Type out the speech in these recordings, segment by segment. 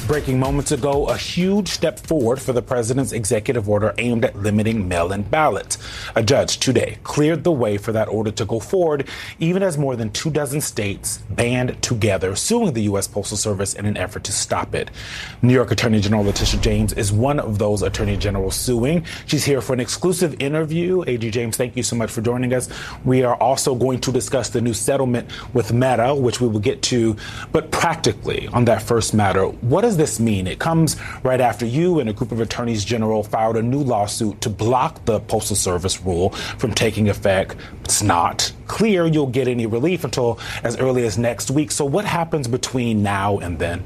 Breaking moments ago, a huge step forward for the president's executive order aimed at limiting mail-in ballots. A judge today cleared the way for that order to go forward, even as more than 24 states band together, suing the U.S. Postal Service in an effort to stop it. New York Attorney General Letitia James is one of those attorney generals suing. She's here for an exclusive interview. A.G. James, thank you so much for joining us. We are also going to discuss the new settlement with Meta, which we will get to. But practically, on that first matter, what does this mean? It comes right after you and a group of attorneys general filed a new lawsuit to block the Postal Service rule from taking effect. It's not clear you'll get any relief until as early as next week. So what happens between now and then?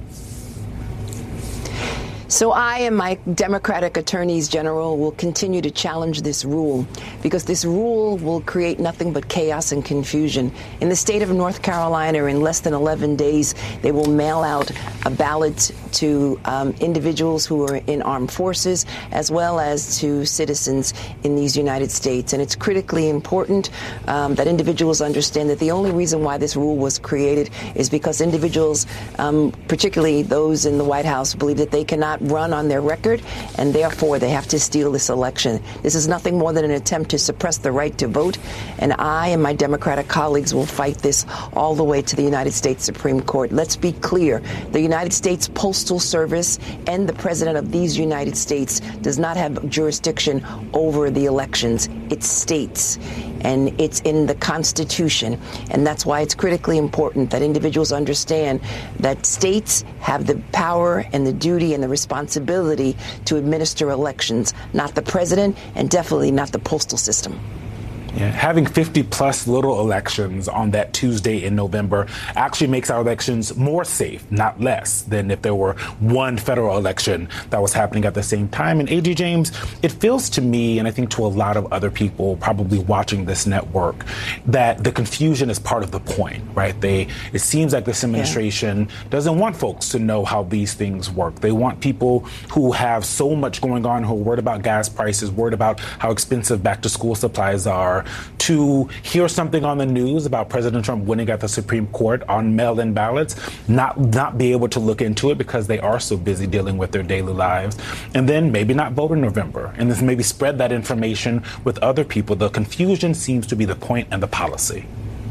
So I and my Democratic attorneys general will continue to challenge this rule because this rule will create nothing but chaos and confusion. In the state of North Carolina, in less than 11 days, they will mail out a ballot to individuals who are in armed forces as well as to citizens in these United States. And it's critically important that individuals understand that the only reason why this rule was created is because individuals, particularly those in the White House, believe that they cannot run on their record, and therefore they have to steal this election. This is nothing more than an attempt to suppress the right to vote, and I and my Democratic colleagues will fight this all the way to the United States Supreme Court. Let's be clear. The United States Postal Service and the President of these United States does not have jurisdiction over the elections. It's states, and it's in the Constitution, and that's why it's critically important that individuals understand that states have the power and the duty and the responsibility to administer elections, not the president and definitely not the postal system. Yeah, having 50-plus little elections on that Tuesday in November actually makes our elections more safe, not less, than if there were one federal election that was happening at the same time. And A.G. James, it feels to me, and I think to a lot of other people probably watching this network, that the confusion is part of the point, right? It seems like this administration doesn't want folks to know how these things work. They want people who have so much going on, who are worried about gas prices, worried about how expensive back-to-school supplies are, to hear something on the news about President Trump winning at the Supreme Court on mail-in ballots, not be able to look into it because they are so busy dealing with their daily lives, and then maybe not vote in November, and then maybe spread that information with other people. The confusion seems to be the point and the policy.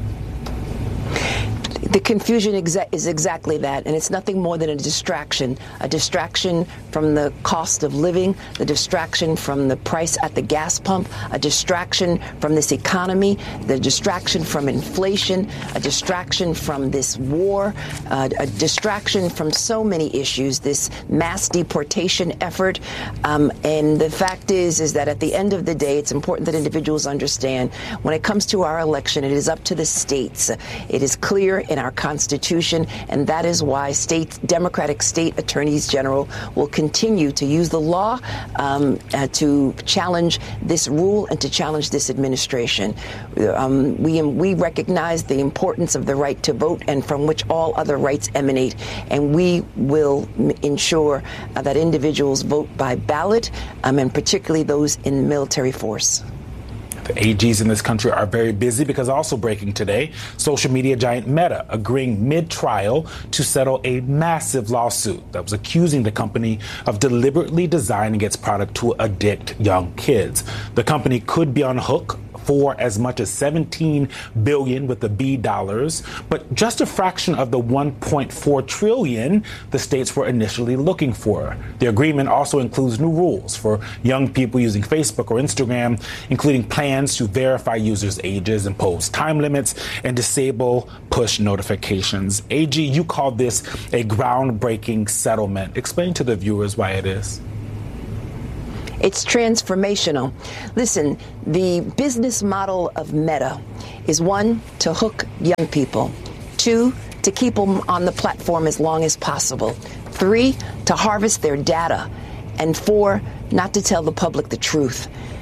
The confusion is exactly that, and it's nothing more than a distraction from the cost of living, the distraction from the price at the gas pump, a distraction from this economy, the distraction from inflation, a distraction from this war, a distraction from so many issues, this mass deportation effort. And the fact is that at the end of the day, it's important that individuals understand when it comes to our election, it is up to the states. It is clear in our Constitution, and that is why Democratic state attorneys general will continue to use the law to challenge this rule and to challenge this administration. We recognize the importance of the right to vote, and from which all other rights emanate, and we will ensure that individuals vote by ballot, and particularly those in the military force. The AGs in this country are very busy because also breaking today, social media giant Meta agreeing mid-trial to settle a massive lawsuit that was accusing the company of deliberately designing its product to addict young kids. The company could be on hook for as much as $17 billion with the B dollars, but just a fraction of the $1.4 trillion the states were initially looking for. The agreement also includes new rules for young people using Facebook or Instagram, including plans to verify users' ages, impose time limits, and disable push notifications. AG, you called this a groundbreaking settlement. Explain to the viewers why it is. It's transformational. Listen, the business model of Meta is 1, to hook young people, 2, to keep them on the platform as long as possible, 3, to harvest their data, and 4, not to tell the public the truth.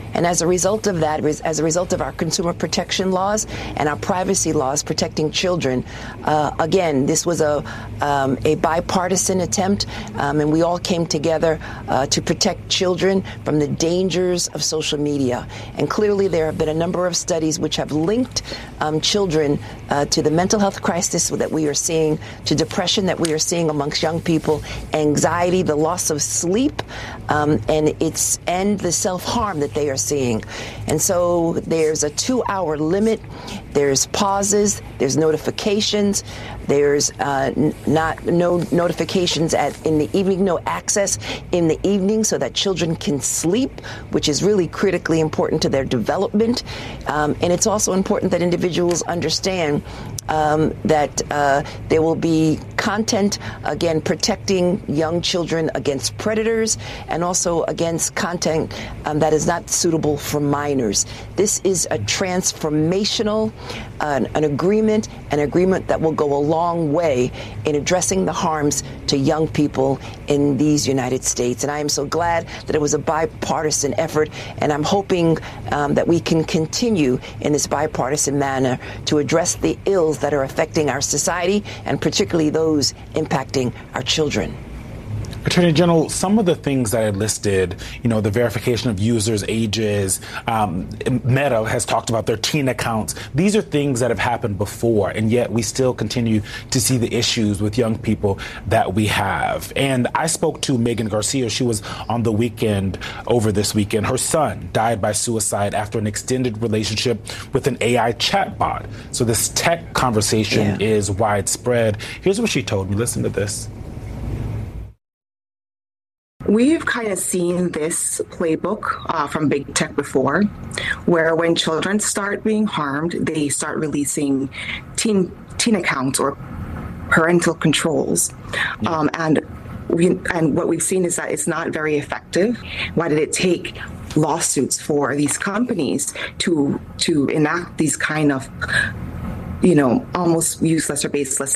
And as a result of that, as a result of our consumer protection laws and our privacy laws protecting children, again, this was a bipartisan attempt, and we all came together to protect children from the dangers of social media. And clearly there have been a number of studies which have linked children to the mental health crisis that we are seeing, to depression that we are seeing amongst young people, anxiety, the loss of sleep, and the self-harm that they are seeing. And so there's a 2-hour limit. There's pauses. There's notifications. There's no notifications in the evening, no access in the evening so that children can sleep, which is really critically important to their development. And it's also important that individuals understand that there will be content, again, protecting young children against predators and also against content that is not suitable for minors. This is a transformational an agreement that will go a long way in addressing the harms to young people in these United States. And I am so glad that it was a bipartisan effort, and I'm hoping that we can continue in this bipartisan manner to address the ills that are affecting our society and particularly those impacting our children. Attorney General, some of the things that I listed, the verification of users' ages, Meta has talked about their teen accounts. These are things that have happened before, and yet we still continue to see the issues with young people that we have. And I spoke to Megan Garcia. She was on the weekend over this weekend. Her son died by suicide after an extended relationship with an AI chatbot. So this tech conversation is widespread. Here's what she told me. Listen to this. We've kind of seen this playbook from big tech before, where when children start being harmed, they start releasing teen accounts or parental controls. And what we've seen is that it's not very effective. Why did it take lawsuits for these companies to enact these kind of, almost useless or baseless,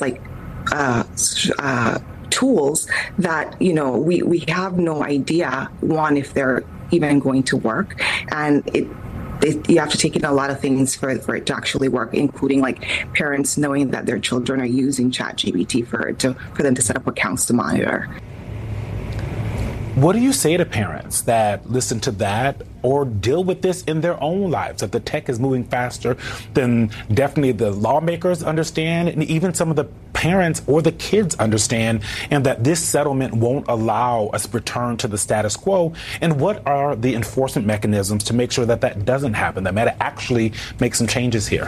tools that, we have no idea, one, if they're even going to work. And you have to take in a lot of things for it to actually work, including parents knowing that their children are using ChatGPT for them to set up accounts to monitor. What do you say to parents that listen to that or deal with this in their own lives, that the tech is moving faster than definitely the lawmakers understand, and even some of the parents or the kids understand, and that this settlement won't allow us to return to the status quo? And what are the enforcement mechanisms to make sure that that doesn't happen, that Meta actually makes some changes here?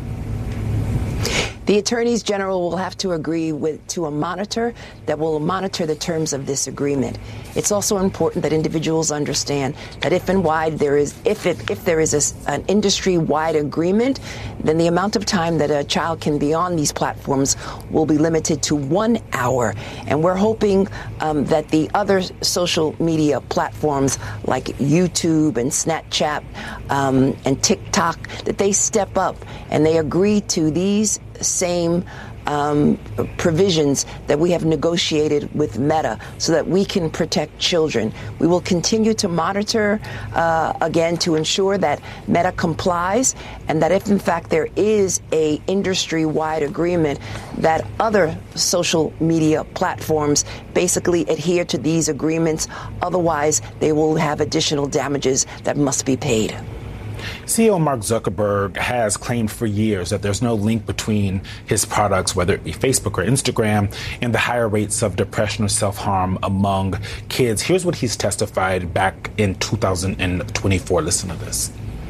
The attorneys general will have to agree to a monitor that will monitor the terms of this agreement. It's also important that individuals understand that if there is an industry-wide agreement, then the amount of time that a child can be on these platforms will be limited to 1 hour. And we're hoping that the other social media platforms like YouTube and Snapchat and TikTok, that they step up and they agree to these same provisions that we have negotiated with Meta so that we can protect children. We will continue to monitor, again, to ensure that Meta complies, and that if, in fact, there is a industry-wide agreement, that other social media platforms basically adhere to these agreements. Otherwise, they will have additional damages that must be paid. CEO Mark Zuckerberg has claimed for years that there's no link between his products, whether it be Facebook or Instagram, and the higher rates of depression or self-harm among kids. Here's what he's testified back in 2024. Listen to this.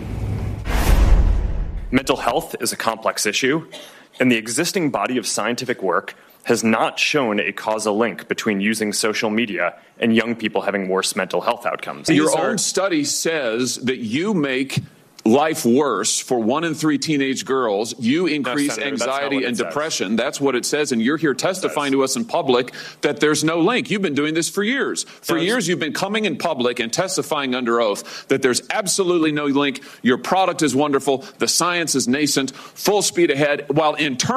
Mental health is a complex issue, and the existing body of scientific work has not shown a causal link between using social media and young people having worse mental health outcomes. Your own study says that you make life worse for 1 in 3 teenage girls. You increase anxiety and depression. That's what it says. And you're here testifying to us in public that there's no link. You've been doing this for years. For years, you've been coming in public and testifying under oath that there's absolutely no link. Your product is wonderful. The science is nascent, full speed ahead, while in turn,